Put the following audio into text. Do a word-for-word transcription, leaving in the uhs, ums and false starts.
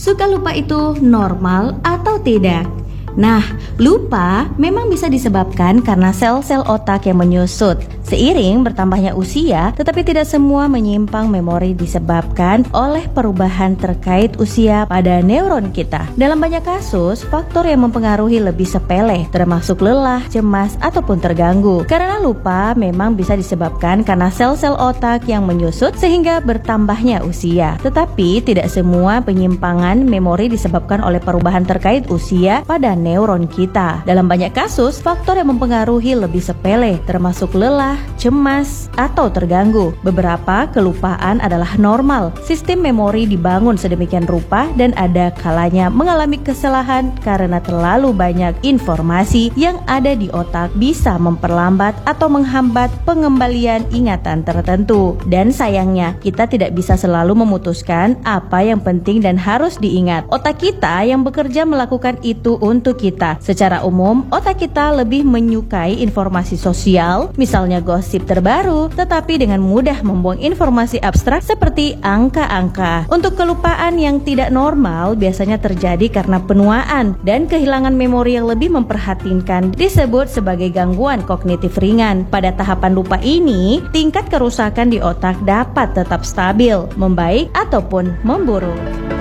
suka lupa itu normal atau tidak? Nah, lupa memang bisa disebabkan karena sel-sel otak yang menyusut. Seiring bertambahnya usia, tetapi tidak semua menyimpang memori disebabkan oleh perubahan terkait usia pada neuron kita. Dalam banyak kasus, faktor yang mempengaruhi lebih sepele, termasuk lelah, cemas, ataupun terganggu. Karena lupa memang bisa disebabkan karena sel-sel otak yang menyusut sehingga bertambahnya usia. Tetapi tidak semua penyimpangan memori disebabkan oleh perubahan terkait usia pada neuron kita. Dalam banyak kasus, faktor yang mempengaruhi lebih sepele, termasuk lelah, cemas, atau terganggu. Beberapa kelupaan adalah normal. Sistem memori dibangun sedemikian rupa dan ada kalanya mengalami kesalahan karena terlalu banyak informasi yang ada di otak bisa memperlambat atau menghambat pengembalian ingatan tertentu. Dan sayangnya, kita tidak bisa selalu memutuskan apa yang penting dan harus diingat. Otak kita yang bekerja melakukan itu untuk kita. Secara umum, otak kita lebih menyukai informasi sosial, misalnya gosip terbaru, tetapi dengan mudah membuang informasi abstrak seperti angka-angka. Untuk kelupaan yang tidak normal biasanya terjadi karena penuaan dan kehilangan memori yang lebih memperhatinkan, disebut sebagai gangguan kognitif ringan. Pada tahapan lupa ini, tingkat kerusakan di otak dapat tetap stabil, membaik ataupun memburuk.